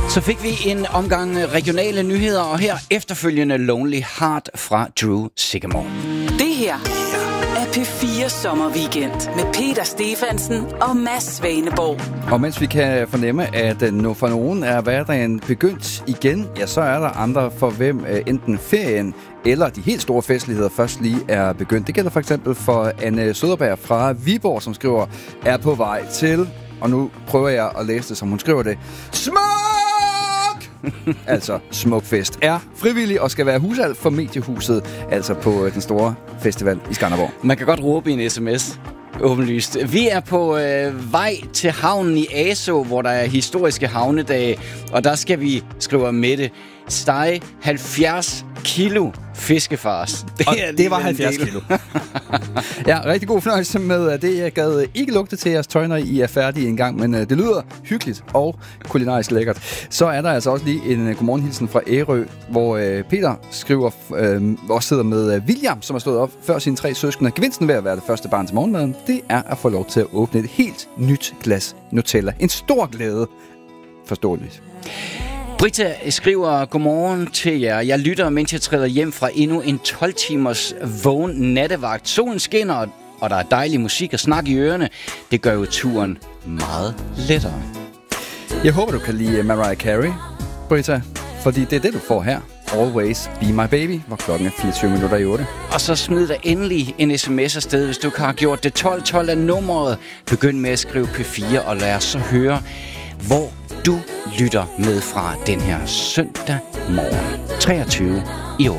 Så fik vi en omgang regionale nyheder, og her efterfølgende Lonely Heart fra Drew Sigamore. Det her er P4 Sommerweekend med Peter Stefansen og Mads Svaneborg. Og mens vi kan fornemme, at for nogen er hverdagen begyndt igen, ja, så er der andre for hvem enten ferien eller de helt store festligheder først lige er begyndt. Det gælder for eksempel for Anne Søderberg fra Viborg, som skriver, er på vej til, og nu prøver jeg at læse det, som hun skriver det, smuk! Altså Smukfest er frivillig og skal være husalt for Mediehuset, altså på den store festival i Skanderborg. Man kan godt råbe i en sms. Åbenlyst. Vi er på vej til havnen i Aso, hvor der er historiske havnedage, og der skal vi, skriver Mette, stege 70 kilo fiskefars. Det var 70 kilo. Ja, rigtig god fornøjelse med det. Jeg gad ikke lugte til jeres tøj, når I er færdige en gang, men det lyder hyggeligt og kulinarisk lækkert. Så er der altså også lige en godmorgenhilsen fra Ærø, hvor Peter skriver, også sidder med William, som har stået op før sine 3 søskende. Gevinsten ved at være det første barn til morgenmaden, det er at få lov til at åbne et helt nyt glas Nutella. En stor glæde. Forståeligt. Britta skriver, godmorgen til jer. Jeg lytter, mens jeg træder hjem fra endnu en 12 timers vågen nattevagt. Solen skinner, og der er dejlig musik og snak i ørerne. Det gør jo turen meget lettere. Jeg håber, du kan lide Mariah Carey, Britta, fordi det er det, du får her. Always Be My Baby, hvor klokken er 24:08. Og så smid der endelig en sms afsted, hvis du ikke har gjort det. 1212 er nummeret. Begynd med at skrive P4, og lad os så høre, hvor du lytter med fra den her søndag morgen 23 i 8.